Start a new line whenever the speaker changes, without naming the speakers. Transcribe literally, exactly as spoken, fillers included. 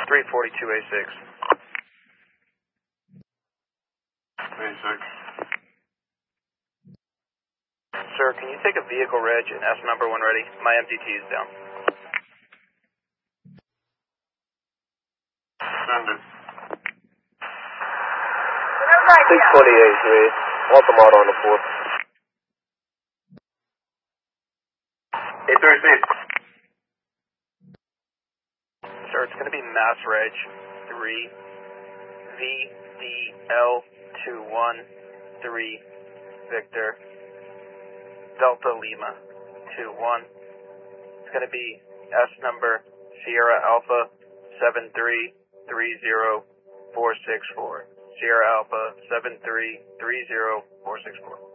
three forty-two A six.
A six.
Sir, can you take a vehicle reg and S number when ready? My M D T is down.
Send it.
six twenty-eight, three. Altamont on the fourth.
eight thirty-six.
Sir, it's going to be Mass Reg three V D L two one three Victor Delta Lima two one. It's going to be S number Sierra Alpha seven three three zero four six four. Sierra Alpha seven three three zero four six four.